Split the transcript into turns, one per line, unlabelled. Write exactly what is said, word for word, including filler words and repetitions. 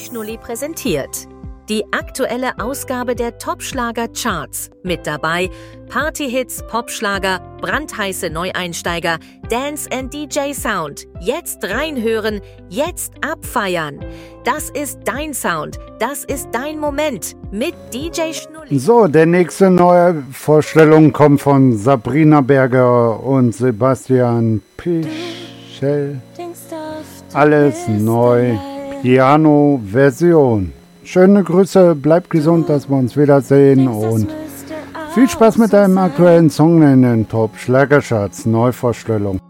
Schnulli präsentiert. Die aktuelle Ausgabe der Top-Schlager-Charts. Mit dabei Party-Hits, Popschlager, brandheiße Neueinsteiger, Dance and D J Sound. Jetzt reinhören, jetzt abfeiern. Das ist dein Sound, das ist dein Moment mit D J Schnulli.
So, der nächste neue Vorstellung kommt von Sabrina Berger und Sebastian Pichel. Alles neu, Piano-Version. Schöne Grüße, bleibt gesund, dass wir uns wiedersehen und viel Spaß mit deinem aktuellen Song in den Top Schlagercharts Neuvorstellung.